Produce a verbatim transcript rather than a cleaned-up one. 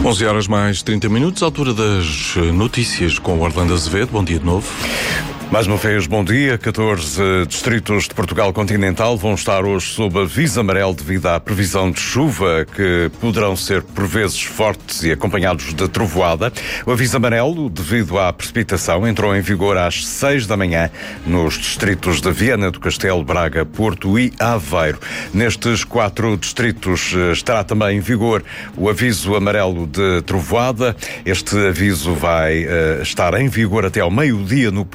onze horas mais trinta minutos, altura das notícias com o Orlando Azevedo. Bom dia de novo. Mais uma vez, bom dia. catorze distritos de Portugal continental vão estar hoje sob aviso amarelo devido à previsão de chuva, que poderão ser por vezes fortes e acompanhados de trovoada. O aviso amarelo, devido à precipitação, entrou em vigor às seis da manhã nos distritos de Viana do Castelo, Braga, Porto e Aveiro. Nestes quatro distritos estará também em vigor o aviso amarelo de trovoada. Este aviso vai uh, estar em vigor até ao meio-dia no